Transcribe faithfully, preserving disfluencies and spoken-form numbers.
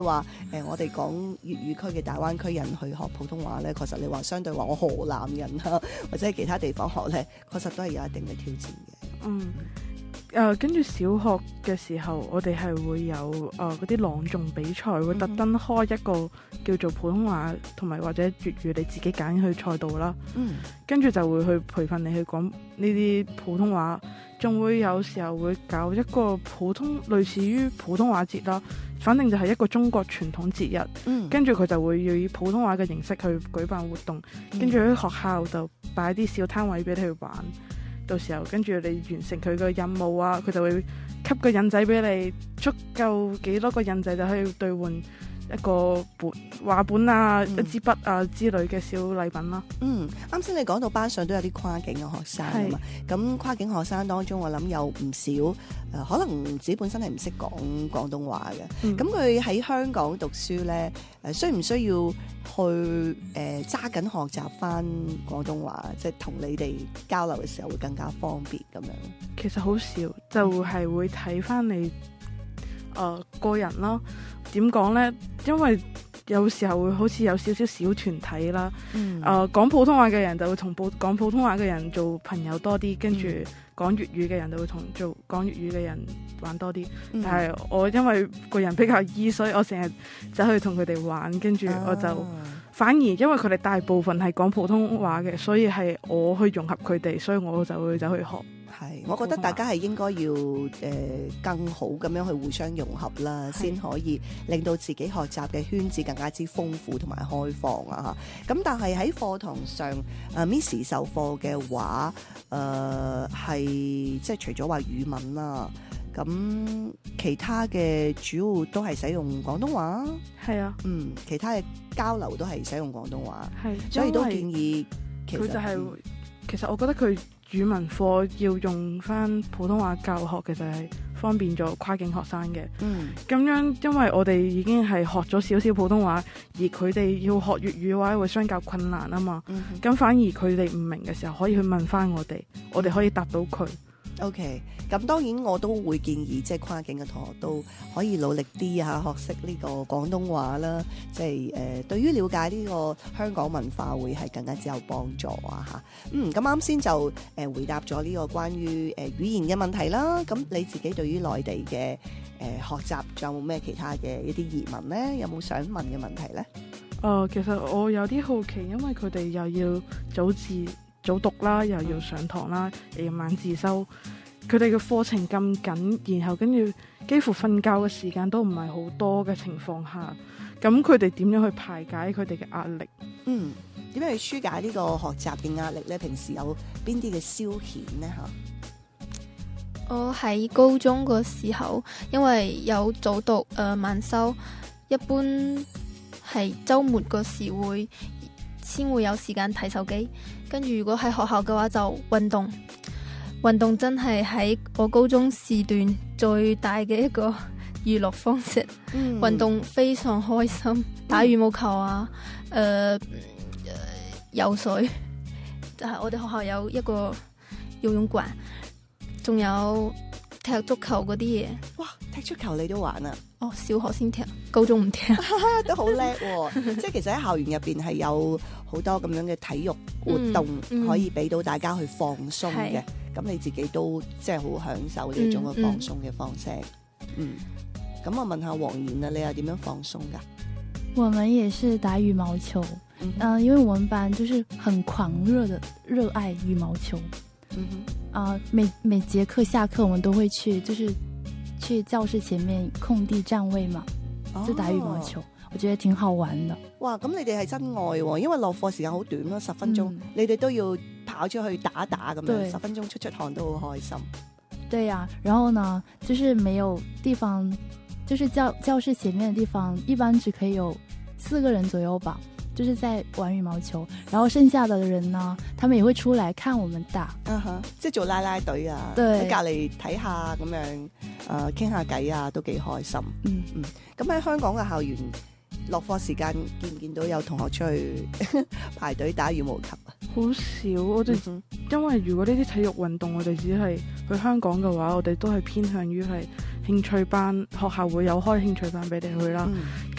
話誒、呃，我哋講粵語區嘅大灣區人去學普通話咧，確實你話相對話我河南人啊，或者係其他地方學咧，確實都係有一定嘅挑戰嘅。 嗯。誒跟住小學嘅時候，我哋係會有誒嗰啲朗誦比賽，會特登開一個叫做普通話同埋或者粵語你自己揀去賽道啦。 嗯， 跟住就會去培訓你去講呢啲普通話，仲會有時候會搞一個普通類似於普通話節啦，反正就係一個中國傳統節日。 嗯， 跟住佢就會要以普通話嘅形式去舉辦活動，跟住喺學校就擺啲小攤位俾你去玩。到時候跟住你完成佢個任務啊，佢就會給個印仔俾你，足夠幾多個印仔就可以兌換一個本畫本啊、嗯、一支筆啊之類嘅小禮品啦。 嗯，啱先你講到班上都有啲跨境嘅學生啊嘛，咁跨境學生當中我諗有唔少誒、呃，可能自己本身係唔識講廣東話嘅，咁佢喺香港讀書咧，誒需唔需要去誒揸緊學習翻廣東話，即係同你哋交流嘅時候會更加方便咁樣？其實好少，就係會睇翻你誒、呃、個人咯。點講呢？因為有時候會好似有少少小團體啦。誒、嗯呃、講普通話嘅人就會同普講普通話嘅人做朋友多啲，跟住講粵語嘅人就會同做講粵語嘅人玩多啲。嗯、但係我因為個人比較 E，所以我成日走去同佢哋玩，跟住我就、啊、反而因為佢哋大部分係講普通話嘅，所以係我去融合佢哋，所以我就會走去學。係，我覺得大家係應該要誒、呃、更好咁樣去互相融合啦，先可以令到自己學習嘅圈子更加之豐富同埋開放啊！嚇，咁但係喺課堂上，誒 Miss 授課嘅話，誒係即係除咗話語文啦，咁其他嘅主要都係使用廣東話。係啊，嗯，其他嘅交流都係使用廣東話。係，所以都建議其實佢就係、嗯、其實我覺得佢。語文課要用翻普通話教學，其實係方便咗跨境學生嘅。嗯，咁樣因為我哋已經係學咗少少普通話，而佢哋要學粵語嘅話會相較困難啊嘛。咁、嗯、反而佢哋唔明嘅時候，可以去問翻我哋，我哋可以答到佢。OK， 咁當然我都會建議即係跨境嘅同學都可以努力啲嚇，學識呢個廣東話啦，即係誒對於了解呢個香港文化會係更加之有幫助啊嚇。嗯，咁啱先就誒、呃、回答咗呢個關於誒、呃、語言嘅問題啦。咁你自己對於內地嘅誒、呃、學習仲有冇咩其他嘅一啲疑問咧？有冇想問嘅問題咧？誒、呃，其實我有啲好奇，因為佢哋又要早自早讀啦，又要上堂啦，又要晚自修，佢哋嘅課程咁緊，然後跟住幾乎瞓覺嘅時間都唔係好多嘅情況下，咁佢哋點樣去排解佢哋嘅壓力？嗯，點樣去紓解呢個學習嘅壓力呢？平時有邊啲嘅消遣呢？嚇， 我喺高中個時候，因為有早讀誒、呃、晚修，一般係週末個時會先會有時間睇手機。跟住如果喺學校嘅話就運動，運動真係喺我高中時段最大嘅一個娛樂方式。嗯、運動非常開心，打羽毛球啊，誒、呃、游水，就係、是、我哋學校有一個游泳館，仲有踢足球嗰啲嘢。哇，踢足球你都玩啊？哦，小學先踢，高中唔踢。都好叻喎！即係其實喺校園入邊係有好多咁樣嘅體育活動、嗯嗯、可以俾到大家去放鬆嘅。咁你自己都即係好享受呢一種嘅放鬆嘅方式。嗯，咁、嗯、我問下黃妍啊，你又點樣放鬆噶？ 我們也是打羽毛球，嗯、呃，因為我們班就是很狂熱的熱愛羽毛球。嗯哼，啊、呃，每每節課下課我們都會去，就是去教室前面空地站位嘛，就打羽毛球。哦，我覺得挺好玩的。哇，咁你哋係真愛喎，因為落課時間好短咯，十分鐘、嗯，你哋都要跑出去打打咁樣，十分鐘出出汗都好開心。對呀、啊，然後呢，就是沒有地方，就是教教室前面的地方，一般只可以有四個人左右吧，就是在玩羽毛球，然後剩下的人呢，他們也會出來看我們打，嗯哼，即係做拉拉隊啊，喺隔離睇下咁樣，誒傾下偈啊，都幾開心。嗯嗯，咁喺香港嘅校園落課時間見唔見到有同學出去排隊打羽毛球啊？好少，我哋、嗯、因為如果呢啲體育運動，我哋只係去香港嘅話，我哋都係偏向於係興趣班，學校會有開興趣班俾你去啦。